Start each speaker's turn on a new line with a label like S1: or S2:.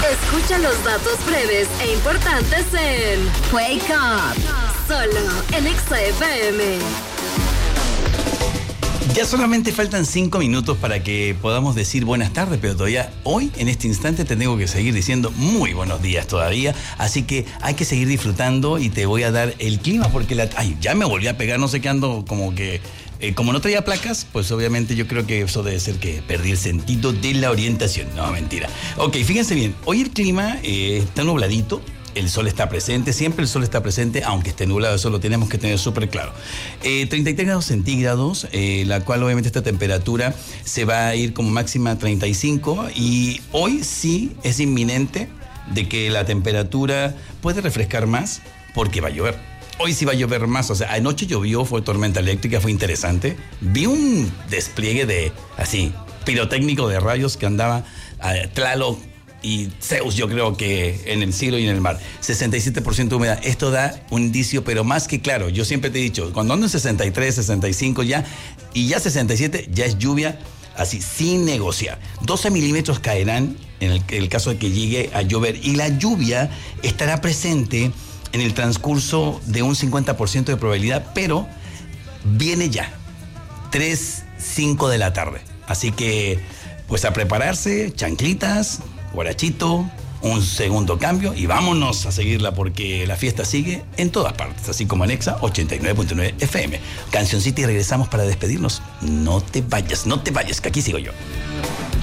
S1: Escucha los datos breves e importantes en Wake Up, solo en Exa FM.
S2: Ya solamente faltan 5 minutos para que podamos decir buenas tardes, pero todavía hoy, en este instante, te tengo que seguir diciendo muy buenos días todavía. Así que hay que seguir disfrutando y te voy a dar el clima porque ya me volví a pegar, no sé qué ando como que... como no traía placas, pues obviamente yo creo que eso debe ser que perdí el sentido de la orientación. No, mentira. Ok, fíjense bien, hoy el clima está nubladito. El sol está presente, siempre el sol está presente, aunque esté nublado, eso lo tenemos que tener súper claro. 33 grados centígrados, la cual obviamente esta temperatura se va a ir como máxima a 35 y hoy sí es inminente de que la temperatura puede refrescar más porque va a llover. Hoy sí va a llover más, o sea, anoche llovió, fue tormenta eléctrica, fue interesante. Vi un despliegue de, así, pirotécnico de rayos que andaba Tlaloc y Zeus, yo creo que en el cielo y en el mar. 67% de humedad. Esto da un indicio, pero más que claro. Yo siempre te he dicho, cuando ando en 63, 65 ya, y ya 67, ya es lluvia, así, sin negociar. 12 milímetros caerán en el caso de que llegue a llover. Y la lluvia estará presente en el transcurso de un 50% de probabilidad, pero viene ya, 3, 5 de la tarde. Así que, pues a prepararse, chanclitas, guarachito, un segundo cambio y vámonos a seguirla porque la fiesta sigue en todas partes, así como en Exa 89.9 FM. Cancioncita y regresamos para despedirnos. No te vayas, que aquí sigo yo.